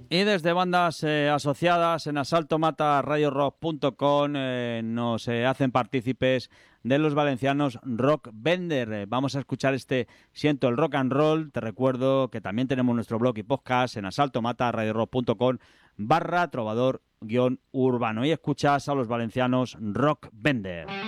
Y desde bandas asociadas en asaltomata.radiorock.com nos hacen partícipes de los valencianos Rock Bender. Vamos a escuchar este Siento el Rock and Roll. Te recuerdo que también tenemos nuestro blog y podcast en asaltomata.radiorock.com/trovador-urbano. Y escuchas a los valencianos Rock Bender.